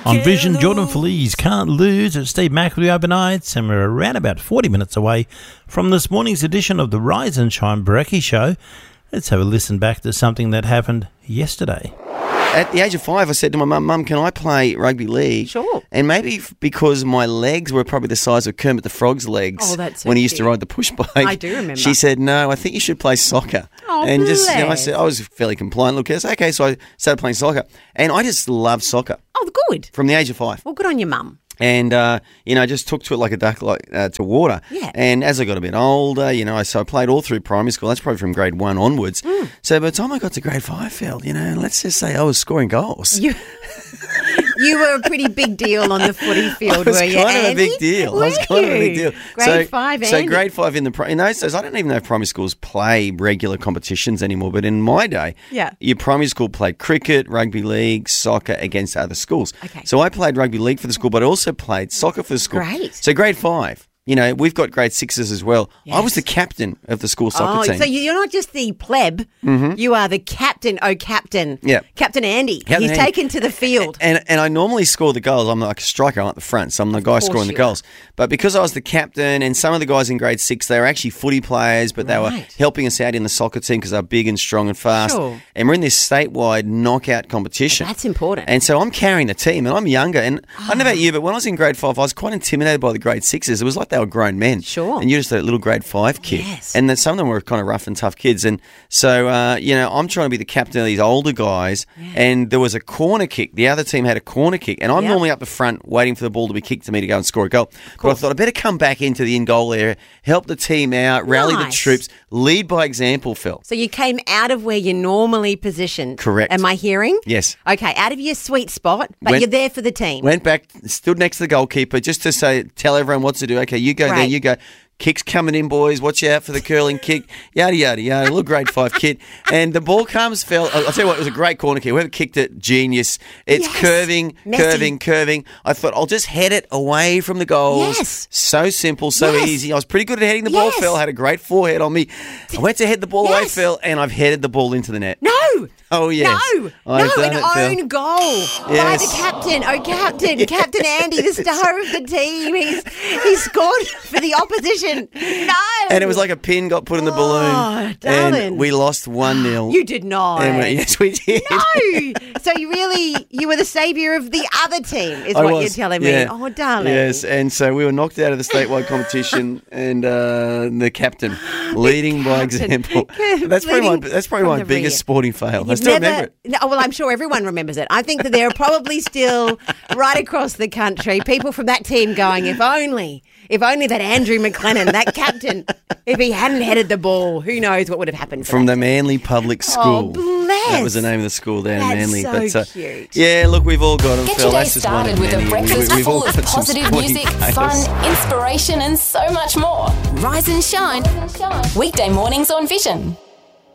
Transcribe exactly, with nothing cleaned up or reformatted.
On Vision, Jordan Feliz, Can't Lose. It's Steve McAfee overnights, and we're around about forty minutes away from this morning's edition of the Rise and Shine Brekkie Show. Let's have a listen back to something that happened yesterday. At the age of five, I said to my mum, Mum, can I play rugby league? Sure. And maybe f- because my legs were probably the size of Kermit the Frog's legs Oh, that's so when he used to cute. ride the push bike. I do remember. She said, no, I think you should play soccer. Oh, and just, you know, I bless. said, I was fairly compliant. Look, yes, okay, so I started playing soccer. And I just love soccer Oh, good. from the age of five. Well, good on your mum. And, uh, you know, I just took to it like a duck like, uh, to water. Yeah. And as I got a bit older, you know, I, so I played all through primary school. That's probably from grade one onwards. Mm. So by the time I got to grade five, Phil, you know, let's just say I was scoring goals. You, you were a pretty big deal on the footy field, I was were you, kind of a Andy? big deal. Were I was kind of a big you? deal. Grade so, five, So Andy. grade five in the pri- in those days, I don't even know if primary schools play regular competitions anymore. But in my day, Yeah. your primary school played cricket, rugby league, soccer against other schools. Okay. So I played rugby league for the school, but I also played soccer for the school. Great. So grade five. You know, we've got grade sixes as well. I was Yes. the captain of the school soccer Oh, team. so you're not just the pleb, you are the captain. Oh, captain. Yeah. Captain Andy. Captain He's Andy. taken to the field. And and I normally score the goals. I'm like a striker, I'm at the front, so I'm the guy course scoring the you goals. But because I was the captain, and some of the guys in grade six, they were actually footy players, but they were Right. helping us out in the soccer team because they're big and strong and fast. Sure. And we're in this statewide knockout competition. That's important. And so I'm carrying the team, and I'm younger. And I don't know about you, but when I was in grade five, I was quite intimidated by the grade sixes. It was like they were grown men. Sure. And you're just a little grade five kid. Yes. And then some of them were kind of rough and tough kids. And so, uh, you know, I'm trying to be the captain of these older guys. And there was a corner kick. The other team had a corner kick. And I'm Yep. normally up the front waiting for the ball to be kicked to me to go and score a goal. But I thought I better come back into the in-goal area, help the team out, rally the Nice. troops, lead by example, Phil. So you came out of where you're normally positioned. Correct. Am I hearing? Yes. Okay, out of your sweet spot, but Went- you're there for the team. Went back, stood next to the goalkeeper just to say, tell everyone what to do. Okay, you go there, Great. you go. Kick's coming in, boys. Watch out for the curling kick. Yada, yada, yada. Little grade five kid. And the ball comes, fell. I'll tell you what, it was a great corner kick. Whoever kicked it, genius. It's Yes. curving, Messy. curving, curving. I thought, I'll just head it away from the goals. Yes. So simple, so Yes. easy. I was pretty good at heading the ball, Yes. Phil. Had a great forehead on me. I went to head the ball away, Yes. Phil, and I've headed the ball into the net. No. Oh, yes. No. I've no, done an it, Phil. own goal by Yes. the captain. Oh, captain. Captain Andy, the star of the team. He's, he scored for the opposition. No. And it was like a pin got put in the balloon. Oh, darling. And we lost one nil. You did not. And we, yes, we did. No. So you really, you were the saviour of the other team, is I what was, you're telling me. yeah. Oh, darling. Yes, and so we were knocked out of the statewide competition, and uh, the captain leading by captain. example. That's probably my Leading that's probably from my the biggest rear. sporting fail. I You've still never, remember it. No, well, I'm sure everyone remembers it. I think that there are probably still right across the country people from that team going, if only, if only that Andrew McLennan, that captain, if he hadn't headed the ball, who knows what would have happened for From that the Manly Public School. Oh, bless. That was the name of the school down in That's Manly. so but, uh, cute. Yeah, look, we've all got them, Get Phil. your day That's just one started of with a many. breakfast We- we've all full of got some positive sporting music, fails. fun, inspiration, and so much more. Rise and shine. Weekday mornings on Vision.